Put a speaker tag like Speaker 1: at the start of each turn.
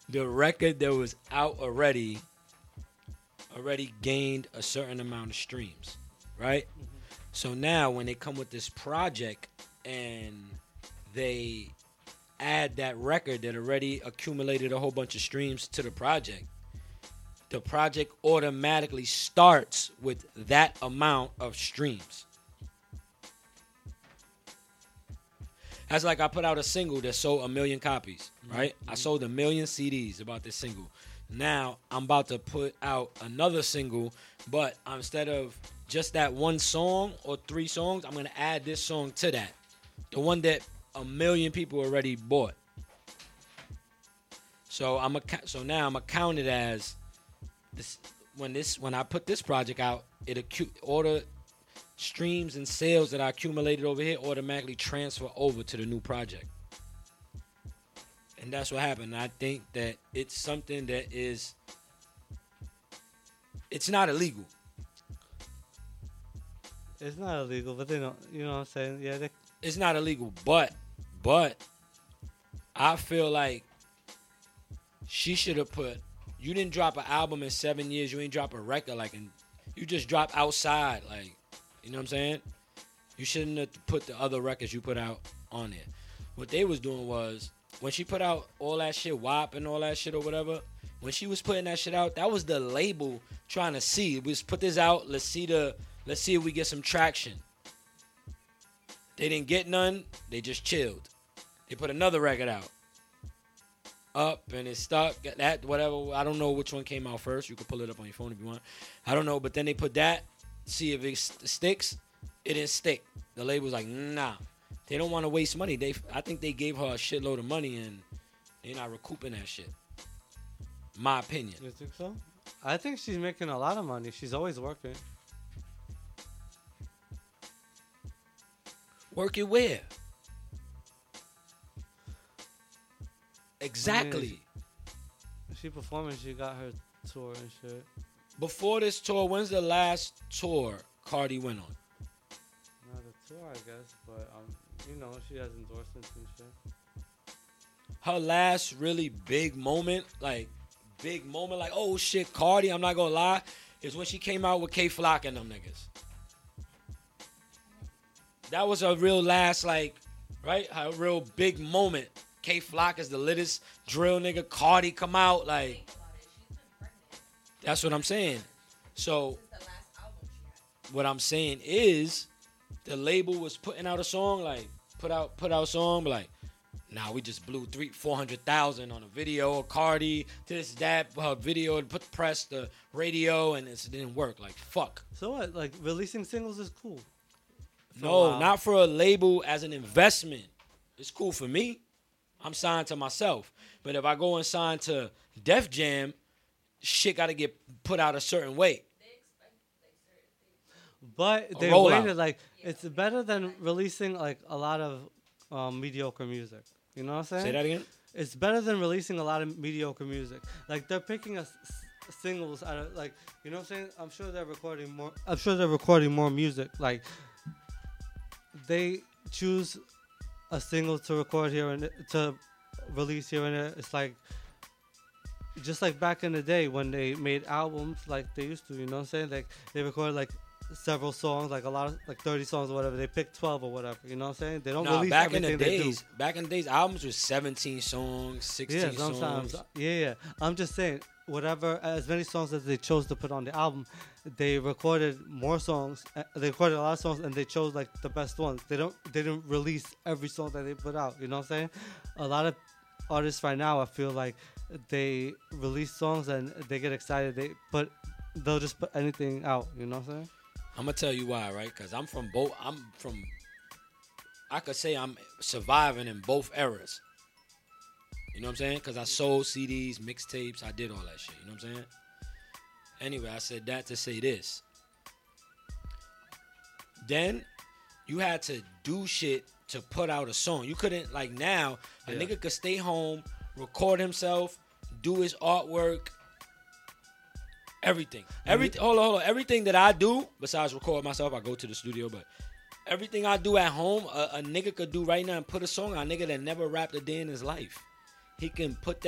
Speaker 1: the record that was out already gained a certain amount of streams, right? So now when they come with this project and they add that record that already accumulated a whole bunch of streams to the project automatically starts with that amount of streams. That's like I put out a single that sold 1 million copies, right? I sold 1 million CDs about this single. Now I'm about to put out another single, but instead of just that one song or 3 songs, I'm gonna add this song to that, the one that 1 million people already bought. So now I'm gonna count it as this when I put this project out, all the streams and sales that I accumulated over here automatically transfer over to the new project. And that's what happened. I think that it's something that it's not illegal.
Speaker 2: It's not illegal, but they don't, you know what I'm saying? Yeah,
Speaker 1: it's not illegal, but I feel like she should have put, you didn't drop an album in 7 years, you ain't drop a record, you just drop outside, you know what I'm saying? You shouldn't have put the other records you put out on there. What they was doing was, when she put out all that shit, WAP and all that shit or whatever, when she was putting that shit out, that was the label trying to see. We just put this out, let's see if we get some traction. They didn't get none, they just chilled. They put another record out. Up and it stuck. That, whatever, I don't know which one came out first. You can pull it up on your phone if you want. I don't know, but then they put that, see if it sticks. It didn't stick. The label's like, nah. They don't want to waste money. I think they gave her a shitload of money and they're not recouping that shit. My opinion.
Speaker 2: You think so? I think she's making a lot of money. She's always working.
Speaker 1: Working where? Exactly.
Speaker 2: I mean, she performing. She got her tour and shit.
Speaker 1: Before this tour, when's the last tour Cardi went on?
Speaker 2: Not a tour, I guess, but she has endorsements and shit.
Speaker 1: Her last really big moment, oh shit, Cardi, I'm not gonna lie, is when she came out with K Flock and them niggas. That was a real last, right? A real big moment. K Flock is the littest drill nigga. Cardi come out, that's what I'm saying. So, what I'm saying is, the label was putting out a song, put out a song, but nah, we just blew 400,000 on a video of Cardi, this, that, her video, and put the press, the radio, and it didn't work. Fuck.
Speaker 2: So what? Releasing singles is cool.
Speaker 1: No, not for a label as an investment. It's cool for me. I'm signed to myself. But if I go and sign to Def Jam, shit got to get put out a certain way.
Speaker 2: But they waited, it's better than releasing, a lot of mediocre music. You know what I'm saying?
Speaker 1: Say that again?
Speaker 2: It's better than releasing a lot of mediocre music. They're picking singles out of, you know what I'm saying? I'm sure they're recording more music. They choose a single to record here and to release here and there. It's just like back in the day when they made albums like they used to, you know what I'm saying? They recorded several songs, a lot of 30 songs or whatever. They pick 12 or whatever, you know what I'm saying? They don't release everything they do.
Speaker 1: Back in the days, albums was 17 songs, 16
Speaker 2: sometimes.
Speaker 1: songs.
Speaker 2: Yeah. I'm just saying, as many songs as they chose to put on the album, they recorded more songs. They recorded a lot of songs and they chose the best ones. They didn't release every song that they put out, you know what I'm saying? A lot of artists right now, I feel like they release songs and they get excited. They'll just put anything out, you know what I'm saying?
Speaker 1: I'm gonna tell you why, right? Because I could say I'm surviving in both eras. You know what I'm saying? Because I sold CDs, mixtapes, I did all that shit. You know what I'm saying? Anyway, I said that to say this. Then you had to do shit to put out a song. You couldn't, now, a nigga could stay home, record himself, do his artwork, everything. Hold on. Everything that I do, besides record myself, I go to the studio, but everything I do at home, a nigga could do right now and put a song on. A nigga that never rapped a day in his life. He can put that